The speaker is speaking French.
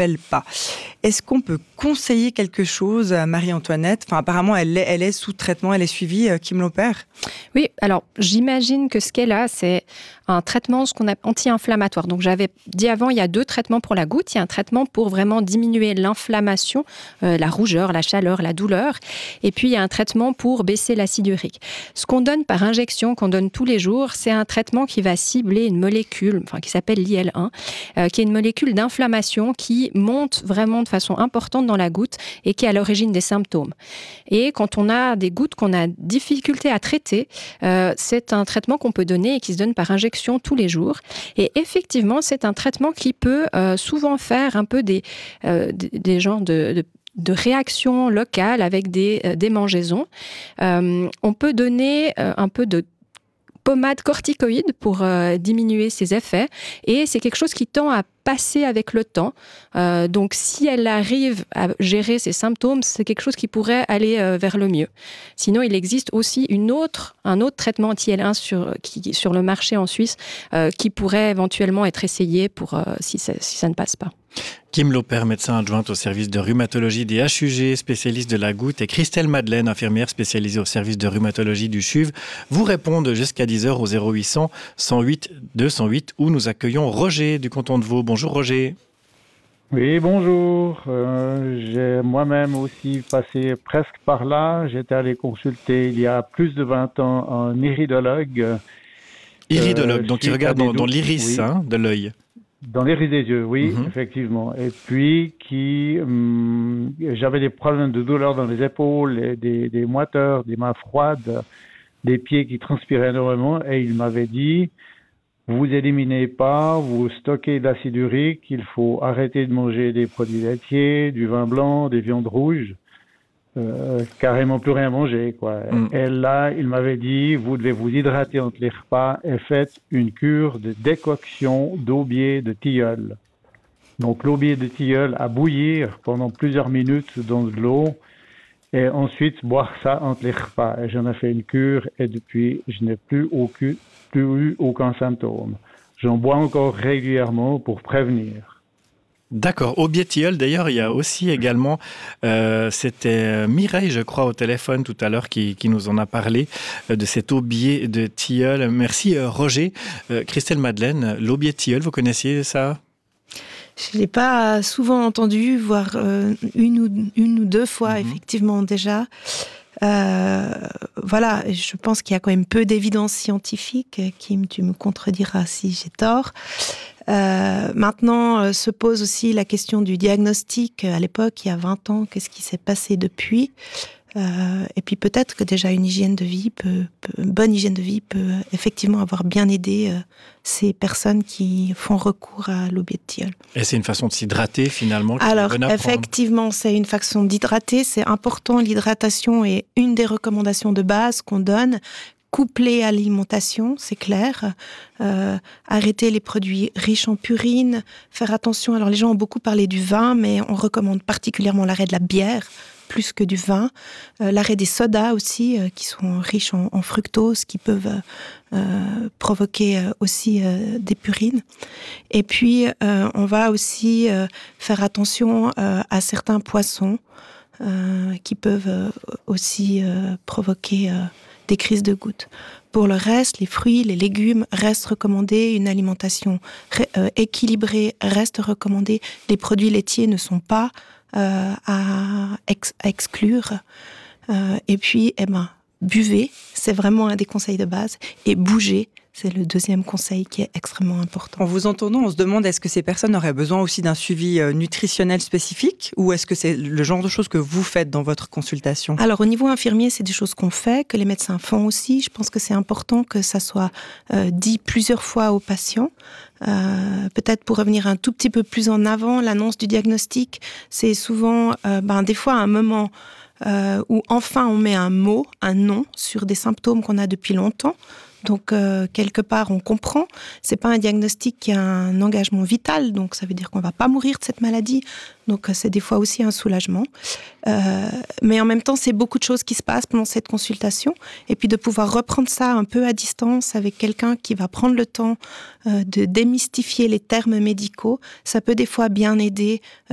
n'appelle pas. Est-ce qu'on peut conseiller quelque chose à Marie-Antoinette ? Apparemment, elle est sous traitement, elle est suivie, Kim Lopère. Oui, alors j'imagine que ce qu'elle a, c'est un traitement ce qu'on appelle anti-inflammatoire. Donc j'avais dit avant, il y a 2 traitements pour la goutte. Il y a un traitement pour vraiment diminuer l'inflammation, la rougeur, la chaleur, la douleur. Et puis il y a un traitement pour baisser l'acide urique. Ce qu'on donne par injection, qu'on donne tous les jours, c'est un traitement qui va cibler une molécule, qui s'appelle l'IL-1, qui est une molécule d'inflammation qui monte vraiment de façon importante dans la goutte et qui est à l'origine des symptômes. Et quand on a des gouttes qu'on a difficulté à traiter, c'est un traitement qu'on peut donner et qui se donne par injection tous les jours. Et effectivement, c'est un traitement qui peut souvent faire un peu des genres de réactions locales avec des démangeaisons. On peut donner un peu de pommade corticoïde pour diminuer ses effets. Et c'est quelque chose qui tend à passer avec le temps. Donc, si elle arrive à gérer ses symptômes, c'est quelque chose qui pourrait aller vers le mieux. Sinon, il existe aussi un autre traitement anti-IL-1 sur le marché en Suisse qui pourrait éventuellement être essayé si ça ne passe pas. Kim Lopère, médecin adjointe au service de rhumatologie des HUG, spécialiste de la goutte, et Christelle Madeleine, infirmière spécialisée au service de rhumatologie du CHUV, vous répondent jusqu'à 10h au 0800 108 208 où nous accueillons Roger du canton de Vaud. Bonjour Roger. Oui, bonjour. J'ai moi-même aussi passé presque par là. J'étais allé consulter il y a plus de 20 ans un iridologue. Iridologue, donc il regarde dans l'iris, oui. De l'œil. Dans l'iris des yeux, oui, effectivement. Et puis, j'avais des problèmes de douleur dans les épaules, des moiteurs, des mains froides, des pieds qui transpiraient énormément. Et il m'avait dit, vous éliminez pas, vous stockez de l'acide urique, il faut arrêter de manger des produits laitiers, du vin blanc, des viandes rouges. Carrément plus rien manger, quoi. Et là, il m'avait dit, vous devez vous hydrater entre les repas et faites une cure de décoction d'aubier de tilleul. Donc, l'aubier de tilleul à bouillir pendant plusieurs minutes dans de l'eau et ensuite boire ça entre les repas. Et j'en ai fait une cure et depuis, je n'ai plus eu aucun symptôme. J'en bois encore régulièrement pour prévenir. D'accord. Aubier de tilleul, d'ailleurs, il y a aussi également, c'était Mireille, je crois, au téléphone tout à l'heure qui nous en a parlé, de cet aubier de tilleul. Merci Roger. Christelle Madeleine, l'aubier de tilleul, vous connaissiez ça ? Je ne l'ai pas souvent entendu, voire une ou 2 fois, effectivement, déjà. Voilà, je pense qu'il y a quand même peu d'évidence scientifique. Kim, tu me contrediras si j'ai tort. Maintenant, se pose aussi la question du diagnostic. À l'époque, il y a 20 ans, qu'est-ce qui s'est passé depuis ? Et puis peut-être que déjà une bonne hygiène de vie peut effectivement avoir bien aidé ces personnes qui font recours à l'aubier de tilleul. Et c'est une façon de s'hydrater finalement. Alors effectivement, c'est une façon d'hydrater. C'est important, l'hydratation est une des recommandations de base qu'on donne. Couplé à l'alimentation, c'est clair. Arrêter les produits riches en purine, faire attention. Alors les gens ont beaucoup parlé du vin, mais on recommande particulièrement l'arrêt de la bière, plus que du vin. L'arrêt des sodas aussi, qui sont riches en fructose, qui peuvent provoquer aussi des purines. Et puis, on va aussi faire attention à certains poissons qui peuvent aussi provoquer des crises de gouttes. Pour le reste, les fruits, les légumes restent recommandés, une alimentation équilibrée reste recommandée. Les produits laitiers ne sont pas à exclure. Et puis, buvez, c'est vraiment un des conseils de base. Et bougez, c'est le deuxième conseil qui est extrêmement important. En vous entendant, on se demande, est-ce que ces personnes auraient besoin aussi d'un suivi nutritionnel spécifique ou est-ce que c'est le genre de choses que vous faites dans votre consultation ? Alors, au niveau infirmier, c'est des choses qu'on fait, que les médecins font aussi. Je pense que c'est important que ça soit dit plusieurs fois aux patients. Peut-être pour revenir un tout petit peu plus en avant, l'annonce du diagnostic, c'est souvent, des fois, un moment où enfin on met un mot, un nom sur des symptômes qu'on a depuis longtemps. Donc, quelque part, on comprend. C'est pas un diagnostic qui a un engagement vital, donc ça veut dire qu'on va pas mourir de cette maladie. Donc, c'est des fois aussi un soulagement. Mais en même temps, c'est beaucoup de choses qui se passent pendant cette consultation. Et puis, de pouvoir reprendre ça un peu à distance avec quelqu'un qui va prendre le temps de démystifier les termes médicaux, ça peut des fois bien aider